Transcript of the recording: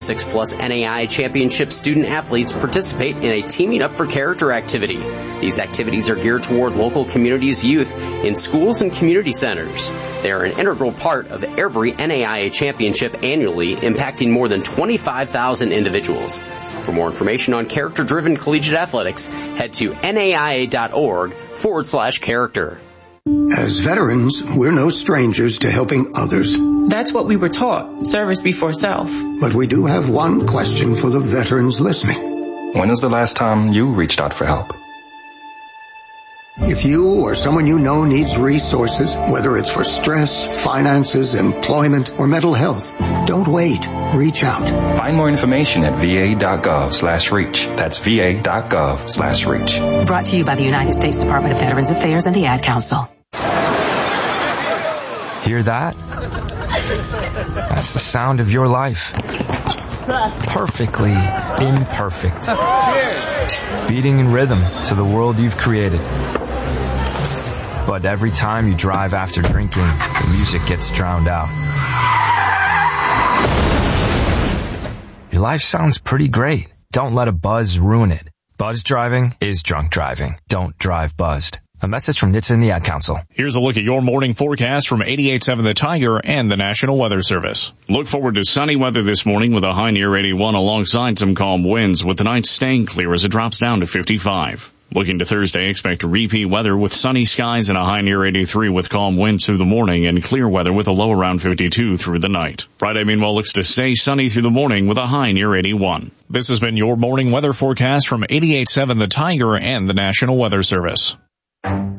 6+ NAIA Championship student athletes participate in a Teaming Up for Character activity. These activities are geared toward local communities' youth in schools and community centers. They are an integral part of every NAIA Championship annually, impacting more than 25,000 individuals. For more information on character-driven collegiate athletics, head to naia.org/character. As veterans, we're no strangers to helping others. That's what we were taught, service before self. But we do have one question for the veterans listening. When was the last time you reached out for help? If you or someone you know needs resources, whether it's for stress, finances, employment, or mental health, don't wait. Reach out. Find more information at va.gov/reach. That's va.gov/reach. Brought to you by the United States Department of Veterans Affairs and the Ad Council. Hear that? That's the sound of your life. Perfectly imperfect. Beating in rhythm to the world you've created. But every time you drive after drinking, the music gets drowned out. Your life sounds pretty great. Don't let a buzz ruin it. Buzz driving is drunk driving. Don't drive buzzed. A message from NHTSA and the Ad Council. Here's a look at your morning forecast from 88.7 The Tiger and the National Weather Service. Look forward to sunny weather this morning with a high near 81 alongside some calm winds, with the night staying clear as it drops down to 55. Looking to Thursday, expect repeat weather with sunny skies and a high near 83 with calm winds through the morning and clear weather with a low around 52 through the night. Friday, meanwhile, looks to stay sunny through the morning with a high near 81. This has been your morning weather forecast from 88.7 The Tiger and the National Weather Service.